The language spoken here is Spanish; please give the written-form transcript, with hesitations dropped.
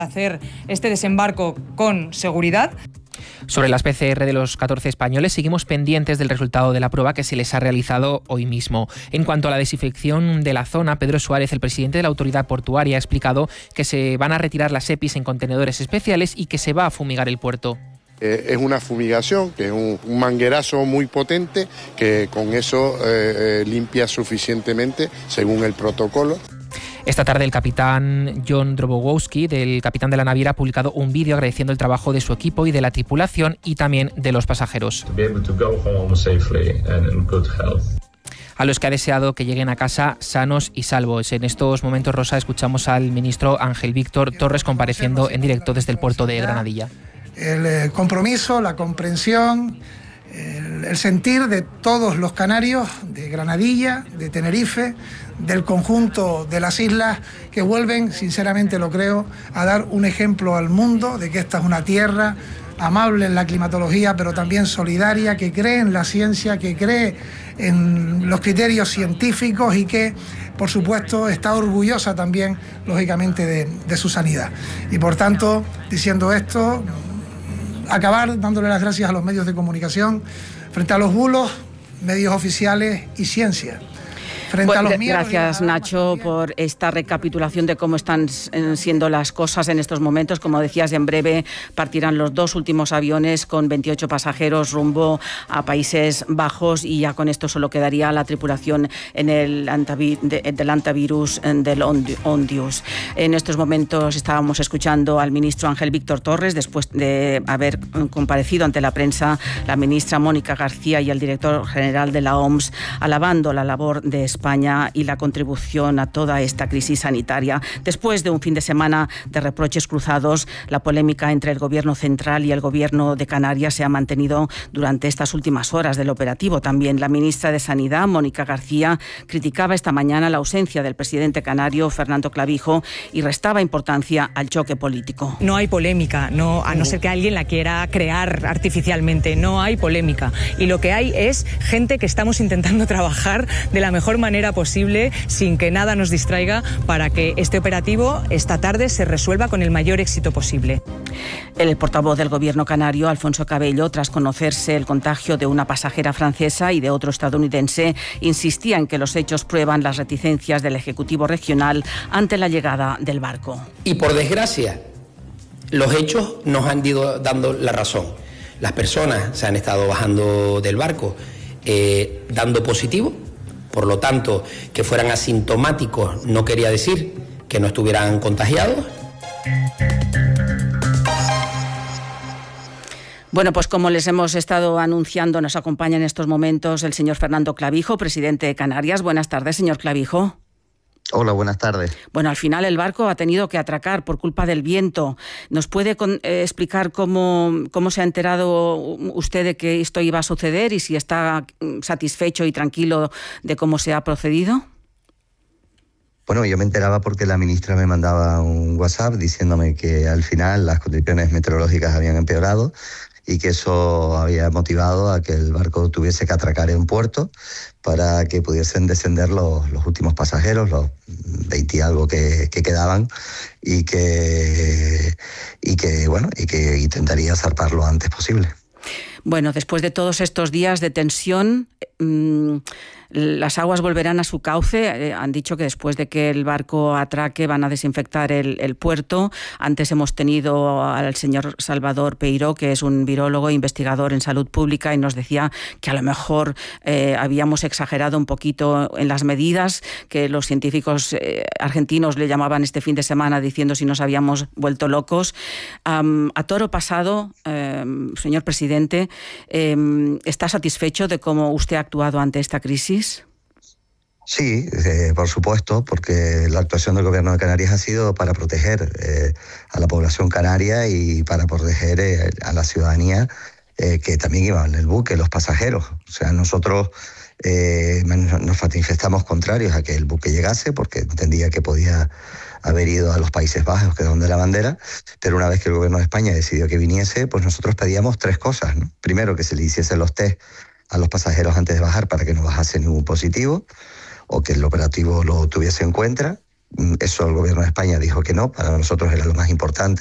hacer este desembarco con seguridad. Sobre las PCR de los 14 españoles, seguimos pendientes del resultado de la prueba que se les ha realizado hoy mismo. En cuanto a la desinfección de la zona, Pedro Suárez, el presidente de la autoridad portuaria, ha explicado que se van a retirar las EPIs en contenedores especiales y que se va a fumigar el puerto. Es una fumigación, que es un manguerazo muy potente, que con eso limpia suficientemente según el protocolo. Esta tarde el capitán John Drobowski, del capitán de la naviera, ha publicado un vídeo agradeciendo el trabajo de su equipo y de la tripulación y también de los pasajeros, a los que ha deseado que lleguen a casa sanos y salvos. En estos momentos, Rosa, escuchamos al ministro Ángel Víctor Torres compareciendo en directo desde el puerto de Granadilla. El compromiso, la comprensión, el sentir de todos los canarios, de Granadilla, de Tenerife, del conjunto de las islas, que vuelven, sinceramente lo creo, a dar un ejemplo al mundo de que esta es una tierra amable en la climatología, pero también solidaria, que cree en la ciencia, que cree en los criterios científicos y que, por supuesto, está orgullosa también, lógicamente, de su sanidad. Y, por tanto, diciendo esto, acabar dándole las gracias a los medios de comunicación frente a los bulos, medios oficiales y ciencia. Gracias, Nacho, por esta recapitulación de cómo están siendo las cosas en estos momentos. Como decías, en breve partirán los 2 últimos aviones con 28 pasajeros rumbo a Países Bajos y ya con esto solo quedaría la tripulación en el del antivirus del Ondius. En estos momentos estábamos escuchando al ministro Ángel Víctor Torres, después de haber comparecido ante la prensa, la ministra Mónica García y el director general de la OMS, alabando la labor de España y la contribución a toda esta crisis sanitaria. Después de un fin de semana de reproches cruzados, la polémica entre el Gobierno central y el Gobierno de Canarias se ha mantenido durante estas últimas horas del operativo. También la ministra de Sanidad, Mónica García, criticaba esta mañana la ausencia del presidente canario, Fernando Clavijo, y restaba importancia al choque político. No hay polémica, a no ser que alguien la quiera crear artificialmente, no hay polémica. Y lo que hay es gente que estamos intentando trabajar de la mejor manera posible, sin que nada nos distraiga, para que este operativo esta tarde se resuelva con el mayor éxito posible. El portavoz del Gobierno canario, Alfonso Cabello, tras conocerse el contagio de una pasajera francesa y de otro estadounidense, insistía en que los hechos prueban las reticencias del Ejecutivo regional ante la llegada del barco. Y por desgracia, los hechos nos han ido dando la razón. Las personas se han estado bajando del barco dando positivo. Por lo tanto, que fueran asintomáticos no quería decir que no estuvieran contagiados. Bueno, pues como les hemos estado anunciando, nos acompaña en estos momentos el señor Fernando Clavijo, presidente de Canarias. Buenas tardes, señor Clavijo. Hola, buenas tardes. Bueno, al final el barco ha tenido que atracar por culpa del viento. ¿Nos puede explicar cómo se ha enterado usted de que esto iba a suceder y si está satisfecho y tranquilo de cómo se ha procedido? Bueno, yo me enteraba porque la ministra me mandaba un WhatsApp diciéndome que al final las condiciones meteorológicas habían empeorado y que eso había motivado a que el barco tuviese que atracar en puerto para que pudiesen descender los últimos pasajeros, los 20 y algo que quedaban, y que intentaría zarpar lo antes posible. Bueno, después de todos estos días de tensión, las aguas volverán a su cauce. Han dicho que después de que el barco atraque van a desinfectar el puerto. Antes hemos tenido al señor Salvador Peiró, que es un virólogo e investigador en salud pública, y nos decía que a lo mejor habíamos exagerado un poquito en las medidas, que los científicos argentinos le llamaban este fin de semana diciendo si nos habíamos vuelto locos. A toro pasado, señor presidente, ¿está satisfecho de cómo usted ha actuado ante esta crisis? Sí, por supuesto, porque la actuación del Gobierno de Canarias ha sido para proteger a la población canaria y para proteger a la ciudadanía que también iba en el buque, los pasajeros. O sea, nosotros nos manifestamos contrarios a que el buque llegase porque entendía que podía haber ido a los Países Bajos, que es donde la bandera, pero una vez que el Gobierno de España decidió que viniese, pues nosotros pedíamos 3 cosas, ¿no? Primero, que se le hiciesen los test a los pasajeros antes de bajar para que no bajase ningún positivo o que el operativo lo tuviese en cuenta. Eso el gobierno de España dijo que no, para nosotros era lo más importante.